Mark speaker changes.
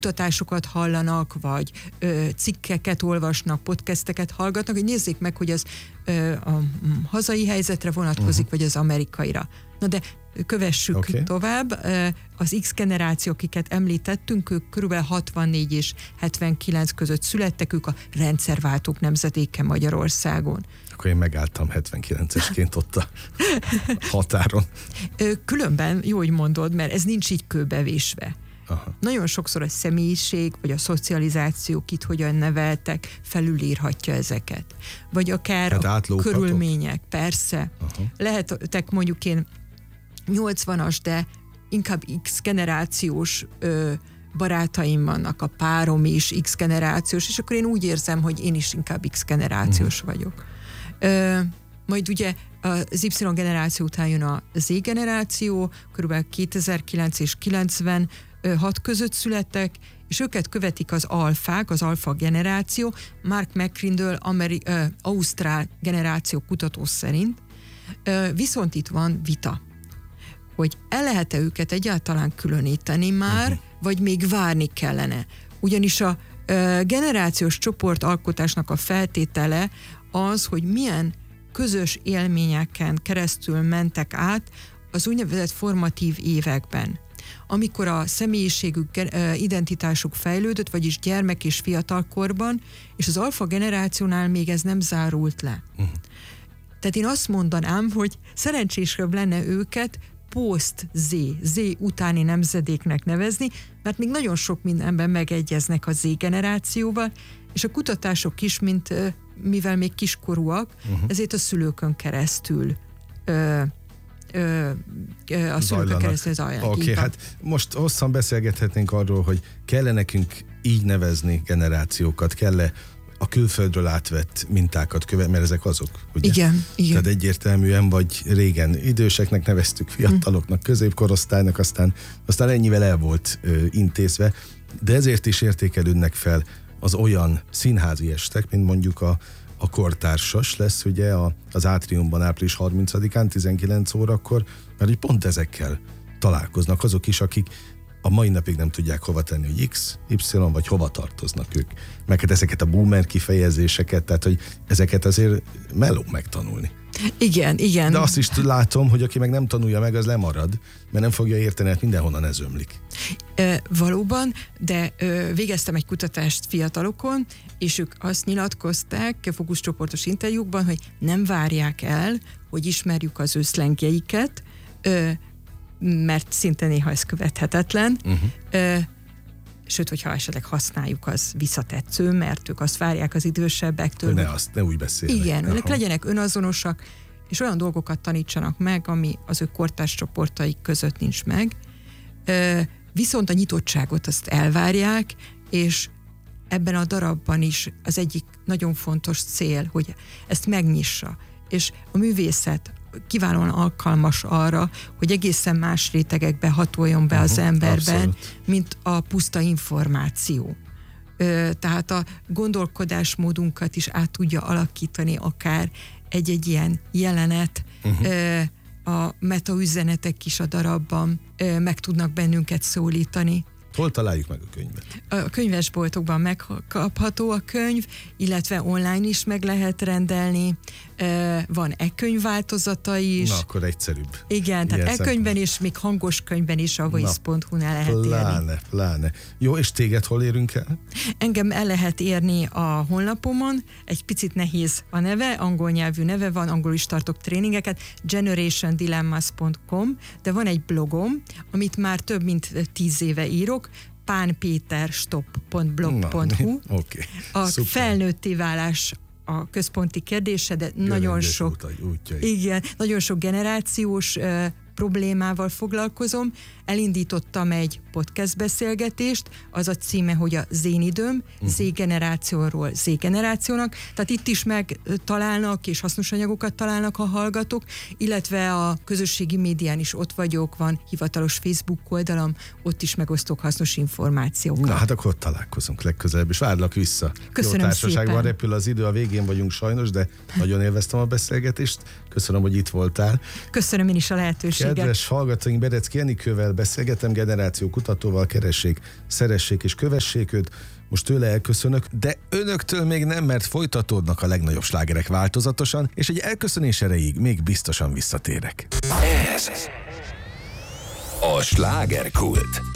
Speaker 1: kutatásokat hallanak, vagy cikkeket olvasnak, podcasteket hallgatnak, hogy nézzék meg, hogy az a hazai helyzetre vonatkozik, vagy az amerikaira. Na de kövessük tovább. Az X generáció, akiket említettünk, ők kb. 64 és 79 között születtek, ők a rendszerváltók nemzedéke Magyarországon.
Speaker 2: Akkor én megálltam 79-esként ott a határon.
Speaker 1: Különben jó, hogy mondod, mert ez nincs így kőbevésve.
Speaker 2: Aha.
Speaker 1: Nagyon sokszor a személyiség, vagy a szocializáció, kit hogyan neveltek, felülírhatja ezeket. Vagy akár a körülmények, persze. Aha. Lehetek mondjuk én 80-as, de inkább X generációs barátaim vannak, a párom is X generációs, és akkor én úgy érzem, hogy én is inkább X generációs vagyok. Majd ugye az Y generáció után jön a Z generáció, kb. 2009 és 96 között születtek, és őket követik az alfák, az alfa generáció, Mark McCrindle, ausztrál generáció kutató szerint. Viszont itt van vita, hogy el lehet-e őket egyáltalán különíteni már, vagy még várni kellene. Ugyanis a generációs csoportalkotásnak a feltétele az, hogy milyen közös élményeken keresztül mentek át az úgynevezett formatív években, amikor a személyiségük, identitásuk fejlődött, vagyis gyermek és fiatalkorban, és az alfa generációnál még ez nem zárult le. Tehát én azt mondanám, hogy szerencsésebb lenne őket post-Z utáni nemzedéknek nevezni, mert még nagyon sok mindenben megegyeznek a Z generációval, és a kutatások is, mivel még kiskorúak, ezért a szülőkön keresztül zajlanak.
Speaker 2: Oké, hát most hosszan beszélgethetnénk arról, hogy kell-e nekünk így nevezni generációkat, kell-e a külföldről átvett mintákat követni, mert ezek azok, ugye?
Speaker 1: Igen.
Speaker 2: Tehát egyértelműen, vagy régen időseknek neveztük, fiataloknak, középkorosztálynak, aztán ennyivel el volt intézve, de ezért is értékelődnek fel az olyan színházi estek, mint mondjuk a kortársas lesz ugye az Átriumban április 30-án 19 órakor, mert így pont ezekkel találkoznak azok is, akik a mai napig nem tudják hova tenni, hogy X, Y, vagy hova tartoznak ők. Meg hát ezeket a boomer kifejezéseket, tehát hogy ezeket azért meló megtanulni.
Speaker 1: Igen.
Speaker 2: De azt is látom, hogy aki meg nem tanulja meg, az lemarad, mert nem fogja érteni, hát mindenhonnan ez ömlik.
Speaker 1: Valóban, de végeztem egy kutatást fiatalokon, és ők azt nyilatkozták fókuszcsoportos interjúkban, hogy nem várják el, hogy ismerjük az ő szlengjeiket, mert szinte néha ez követhetetlen. Sőt, hogyha esetleg használjuk, az visszatetsző, mert ők azt várják az idősebbektől.
Speaker 2: Ne úgy beszélnek.
Speaker 1: Igen, ők legyenek önazonosak, és olyan dolgokat tanítsanak meg, ami az ő kortárs csoportaik között nincs meg. Viszont a nyitottságot azt elvárják, és ebben a darabban is az egyik nagyon fontos cél, hogy ezt megnyissa. És a művészet kiválóan alkalmas arra, hogy egészen más rétegekbe hatoljon be az emberben, abszolút, mint a puszta információ. Tehát a gondolkodásmódunkat is át tudja alakítani akár egy ilyen jelenet, a metaüzenetek is a darabban meg tudnak bennünket szólítani.
Speaker 2: Hol találjuk meg a könyvet?
Speaker 1: A könyvesboltokban megkapható a könyv, illetve online is meg lehet rendelni. Van e-könyv változata is.
Speaker 2: Na, akkor egyszerűbb.
Speaker 1: Igen, tehát e-könyvben is, még hangos könyvben is a voice.hu-nál lehet érni.
Speaker 2: Pláne. Jó, és téged hol érünk el?
Speaker 1: Engem el lehet érni a honlapomon, egy picit nehéz a neve, angol nyelvű neve van, angolul is tartok tréningeket, generationdilemmas.com, de van egy blogom, amit már több mint 10 éve írok, pánpéterstop.blog.hu.
Speaker 2: Okay.
Speaker 1: A felnőtté válás a központi kérdése, de nagyon sok generációs problémával foglalkozom. Elindítottam egy podcast beszélgetést, az a címe, hogy a Z-időm, Z-generációról Z-generációnak, tehát itt is megtalálnak és hasznos anyagokat találnak a hallgatók, illetve a közösségi médián is ott vagyok, van hivatalos Facebook oldalam, ott is megosztok hasznos információkat.
Speaker 2: Na hát akkor ott találkozunk legközelebb, és várlak vissza.
Speaker 1: Köszönöm
Speaker 2: jó társaságban
Speaker 1: szépen.
Speaker 2: Repül az idő, a végén vagyunk sajnos, de nagyon élveztem a beszélgetést. Köszönöm, hogy itt voltál.
Speaker 1: Köszönöm én is a lehetőséget.
Speaker 2: Kedves hallgatóink, Berecki Enikővel beszélgetem, generáció kutatóval, keressék, szeressék és kövessék őt. Most tőle elköszönök, de önöktől még nem, mert folytatódnak a legnagyobb slágerek változatosan, és egy elköszönés erejéig még biztosan visszatérek.
Speaker 3: Ez a slágerkult.